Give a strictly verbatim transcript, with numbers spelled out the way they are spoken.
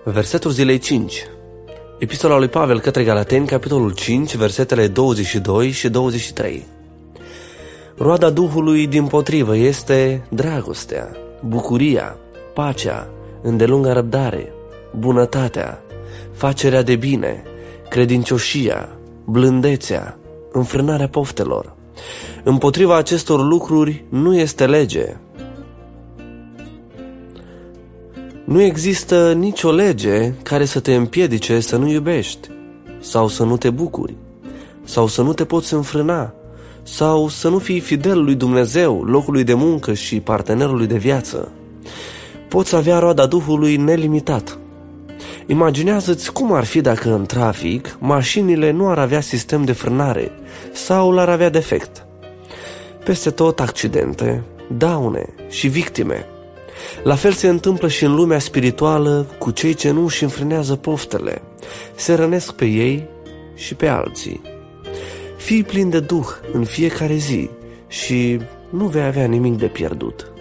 Versetul zilei cinci. Epistola lui Pavel către Galateni, capitolul cinci, versetele douăzeci și doi și douăzeci și trei. Roada Duhului dimpotrivă este dragostea, bucuria, pacea, îndelunga răbdare, bunătatea, facerea de bine, credincioșia, blândețea, înfrânarea poftelor. Împotriva acestor lucruri nu este lege. Nu există nicio lege care să te împiedice să nu iubești, sau să nu te bucuri, sau să nu te poți înfrâna, sau să nu fii fidel lui Dumnezeu, locului de muncă și partenerului de viață. Poți avea roada Duhului nelimitat. Imaginează-ți cum ar fi dacă în trafic mașinile nu ar avea sistem de frânare sau l-ar avea defect. Peste tot accidente, daune și victime. La fel se întâmplă și în lumea spirituală cu cei ce nu își înfrânează poftele, se rănesc pe ei și pe alții. Fii plin de Duh în fiecare zi și nu vei avea nimic de pierdut.